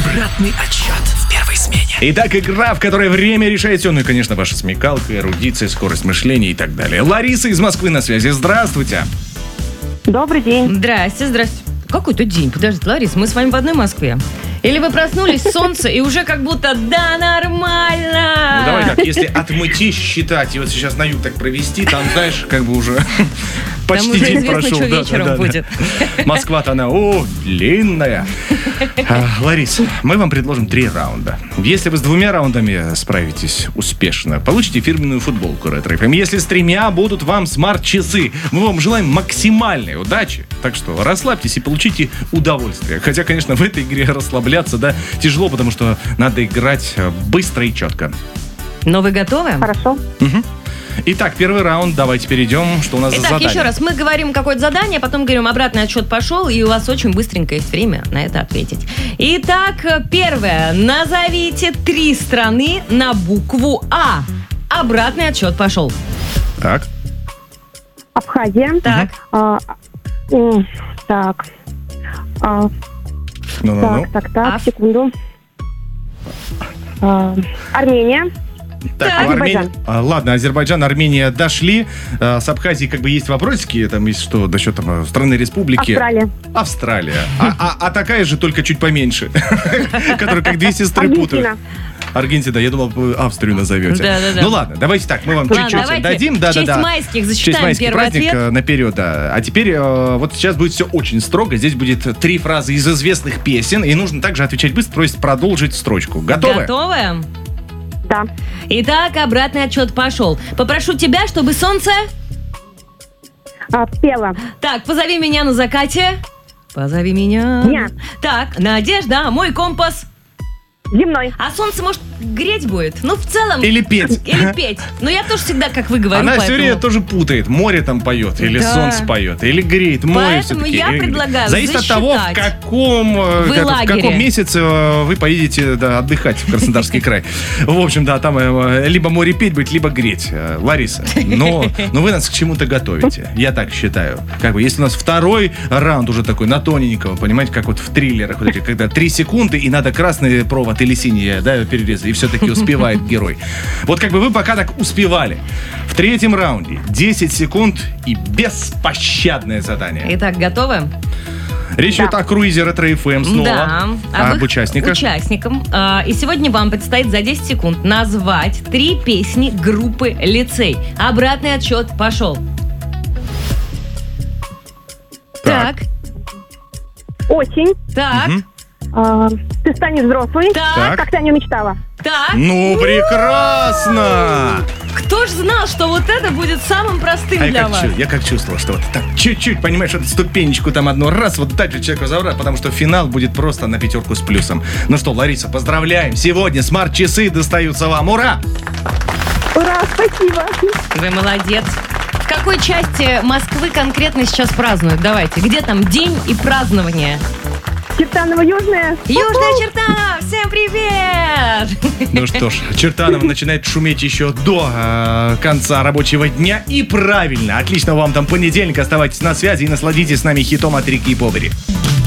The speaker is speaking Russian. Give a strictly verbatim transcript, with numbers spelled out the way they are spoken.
Обратный отсчет в первой смене. Итак, игра, в которой время решает все. Ну и, конечно, ваша смекалка, эрудиция, скорость мышления и так далее. Лариса из Москвы на связи. Здравствуйте. Добрый день. Здрасте, здрасте. Какой-то день. Подождите, Ларис, мы с вами в одной Москве. Или вы проснулись, солнце, и уже как будто да, нормально. Ну давай так, если от Мытищ считать, и вот сейчас на юг так провести, там, знаешь, как бы уже почти уже день известно, прошел. что Да, вечером да, да, будет. Да. Москва-то она, о, длинная. А, Ларис, мы вам предложим три раунда. Если вы с двумя раундами справитесь успешно, получите фирменную футболку Ретро эф эм. Если с тремя, будут вам смарт-часы. Мы вам желаем максимальной удачи. Так что расслабьтесь и получите удовольствие. Хотя, конечно, в этой игре расслабляться, да, тяжело, потому что надо играть быстро и четко. Но вы готовы? Хорошо. Угу. Итак, первый раунд, давайте перейдем. Что у нас Итак, за задание? еще раз, мы говорим какое-то задание, потом говорим, обратный отсчет пошел, и у вас очень быстренько есть время на это ответить. Итак, первое. Назовите три страны на букву А. Обратный отсчет пошел. Так. Абхазия. Так. А, м, так. А, Ну-ну-ну. так, так, так, А. секунду. А, Армения. Так, Так. ну, Армения- Азербайджан. А, ладно, Азербайджан, Армения дошли. А, с Абхазией как бы есть вопросики. Там есть что, да что там, страны республики. Австралия. Австралия. А, а- а такая же, только чуть поменьше. Которая как две сестры путают. Аргентина. Аргентина, я думал, вы Австрию назовете. Да-да-да. Ну ладно, давайте так, мы вам Ладно, чуть-чуть давайте дадим. в Да, честь да, да. майских В честь зачитаем майский первый праздник ответ. э, наперед, да. А теперь э, вот сейчас будет все очень строго. Здесь будет три фразы из известных песен, и нужно также отвечать быстро, то есть продолжить строчку. Готовы? Готовы? Да. Итак, обратный отсчет пошел. Попрошу тебя, чтобы солнце... А, пела. Так, позови меня на закате. Позови меня. Дня. Так, Надежда, мой компас. Земной. А солнце, может, греть будет? Ну, в целом... Или петь. Или петь. Но я тоже всегда, как вы говорю, Она все поэтому... время тоже путает. Море там поет, или Да. солнце поет, или греет, море Поэтому все-таки. я Или- предлагаю Зависит от того, в засчитать. каком, э, Вы как- в лагере. каком месяце э, вы поедете да, отдыхать в Краснодарский край. В общем, да, там э, либо море петь будет, либо греть. Э, Лариса, но, но вы нас к чему-то готовите. Я так считаю. Как бы, если у нас второй раунд уже такой, на тоненького, понимаете, как вот в триллерах, вот эти, когда три секунды, и надо красный провод или синий, да, перерезать, и все-таки успевает герой. Вот как бы вы пока так успевали. В третьем раунде десять секунд и беспощадное задание. Итак, готовы? Речь Да. идет о круизе Ретро эф эм снова. Да. Об их участниках. Участникам. А, И сегодня вам предстоит за десять секунд назвать три песни группы «Лицей». Обратный отсчет пошел. Так. Так. Осень. Так. Мгм. А, ты станешь взрослый. Так. Так. Как ты о нем мечтала. Так. Ну, прекрасно! Кто ж знал, что вот это будет самым простым А я для как, вас? чу- я как чувствовал, что вот так чуть-чуть, понимаешь, эту ступенечку там одну раз, вот дать же человеку забрать, потому что финал будет просто на пятерку с плюсом. Ну что, Лариса, поздравляем! Сегодня смарт-часы достаются вам. Ура! Ура, спасибо. Вы молодец. В какой части Москвы конкретно сейчас празднуют? Давайте. Где там день и празднование? Чертаново южная. Южная черта! Всем привет! Ну что ж, Чертанов начинает шуметь еще до э, конца рабочего дня. И правильно, отлично вам там понедельник. Оставайтесь на связи и насладитесь с нами хитом от Рики и Бобри.